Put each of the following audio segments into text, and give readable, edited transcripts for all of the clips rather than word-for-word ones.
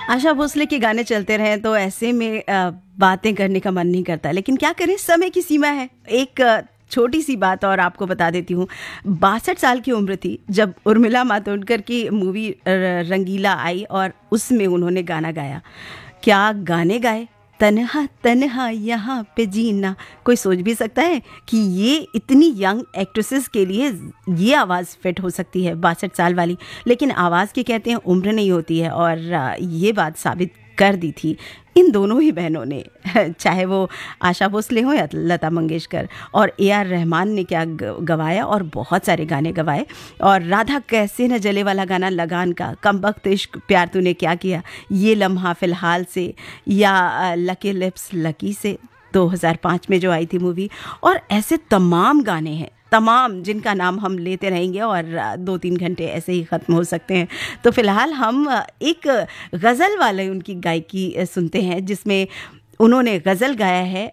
आशा भोसले के गाने चलते रहे तो ऐसे में बातें करने का मन नहीं करता, लेकिन क्या करें, समय की सीमा है। एक छोटी सी बात और आपको बता देती हूँ। 62 साल की उम्र थी जब उर्मिला मातोंडकर की मूवी रंगीला आई और उसमें उन्होंने गाना गाया। क्या गाने गाए, तन्हा तन्हा यहाँ पे जीना। कोई सोच भी सकता है कि ये इतनी यंग एक्ट्रेसेस के लिए ये आवाज़ फिट हो सकती है, 62 साल वाली। लेकिन आवाज़ की कहते हैं उम्र नहीं होती है, और ये बात साबित कर दी थी इन दोनों ही बहनों ने, चाहे वो आशा भोसले हो या लता मंगेशकर। और AR रहमान ने क्या गवाया, और बहुत सारे गाने गवाए। और राधा कैसे न जले वाला गाना लगान का, कम वक्त इश्क प्यार तूने क्या किया, ये लम्हा फिलहाल से, या लकी लिप्स लकी से 2005 में जो आई थी मूवी। और ऐसे तमाम गाने हैं, तमाम, जिनका नाम हम लेते रहेंगे और 2-3 घंटे ऐसे ही ख़त्म हो सकते हैं। तो फ़िलहाल हम एक गज़ल वाले उनकी गायकी सुनते हैं, जिसमें उन्होंने गज़ल गाया है।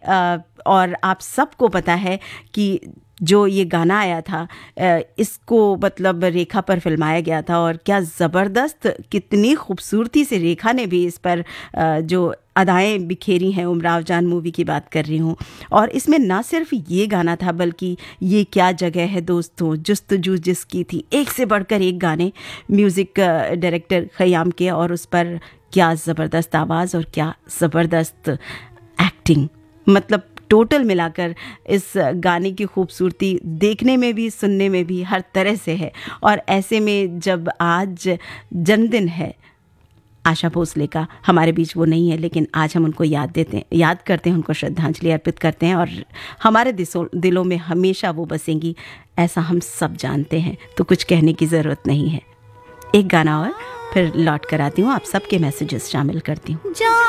और आप सबको पता है कि जो ये गाना आया था, इसको मतलब रेखा पर फिल्माया गया था, और क्या ज़बरदस्त, कितनी खूबसूरती से रेखा ने भी इस पर जो अदाएं बिखेरी हैं। उमराव जान मूवी की बात कर रही हूँ। और इसमें ना सिर्फ ये गाना था, बल्कि ये क्या जगह है दोस्तों, जुस्तजू जिसकी थी, एक से बढ़कर एक गाने म्यूज़िक डायरेक्टर खयाम के, और उस पर क्या ज़बरदस्त आवाज़ और क्या ज़बरदस्त एक्टिंग। मतलब टोटल मिलाकर इस गाने की खूबसूरती देखने में भी, सुनने में भी, हर तरह से है। और ऐसे में जब आज जन्मदिन है आशा भोसले का, हमारे बीच वो नहीं है, लेकिन आज हम उनको याद करते हैं, उनको श्रद्धांजलि अर्पित करते हैं, और हमारे दिलों में हमेशा वो बसेंगी, ऐसा हम सब जानते हैं। तो कुछ कहने की ज़रूरत नहीं है। एक गाना और फिर लौट कर आती हूँ, आप सबके मैसेजेस शामिल करती हूँ।